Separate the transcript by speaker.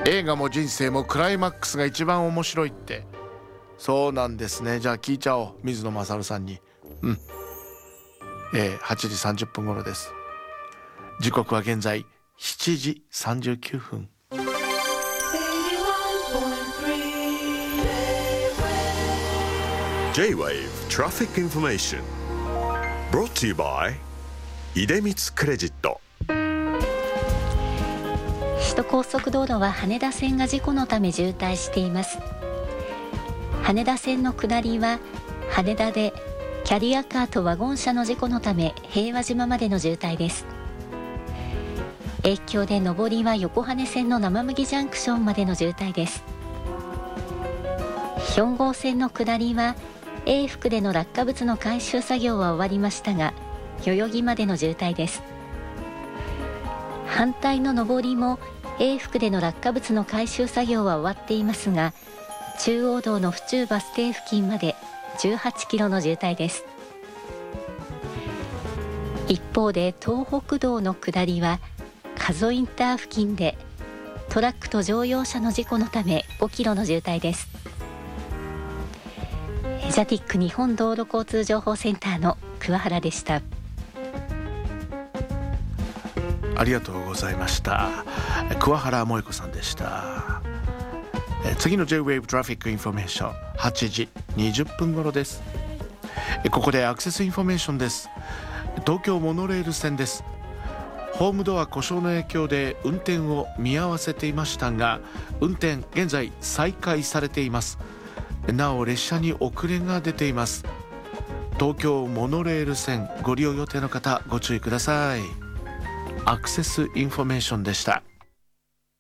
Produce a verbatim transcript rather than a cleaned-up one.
Speaker 1: 映画も人生もクライマックスが一番面白いって。そうなんですね。じゃあ聞いちゃおう、水野勝さんに。うん、えー、はちじさんじゅっぷん頃です。時刻は現在しちじさんじゅうきゅうふん。
Speaker 2: J-Wave Traffic Information Brought to you by 出光クレジット。
Speaker 3: 首都高速道路は羽田線が事故のため渋滞しています。羽田線の下りは羽田でキャリアカーとワゴン車の事故のため平和島までの渋滞です。影響で上りは横羽線の生麦ジャンクションまでの渋滞です。よん号線の下りは永福での落下物の回収作業は終わりましたが代々木までの渋滞です。反対の上りも永福での落下物の回収作業は終わっていますが、中央道の府中バス停付近までじゅうはちキロの渋滞です。一方で東北道の下りは加須インター付近でトラックと乗用車の事故のためごキロの渋滞です。ジャティック日本道路交通情報センターの桑原でした。
Speaker 1: ありがとうございました。桑原萌子さんでした。次の J-Wave トラフィックインフォメーションはちじにじゅっぷん頃です。ここでアクセスインフォメーションです。東京モノレール線です。ホームドア故障の影響で運転を見合わせていましたが、運転現在再開されています。なお列車に遅れが出ています。東京モノレール線ご利用予定の方ご注意ください。アクセスインフォメーションでした。